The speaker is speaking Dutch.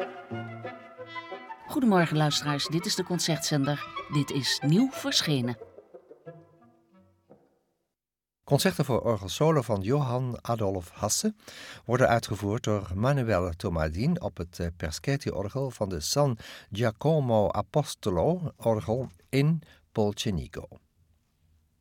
Goedemorgen luisteraars, dit is de Concertzender. Dit is nieuw verschenen. Concerten voor orgel solo van Johann Adolf Hasse worden uitgevoerd door Manuel Tomadin op het Perschetti-orgel van de San Giacomo Apostolo orgel in Polcenico.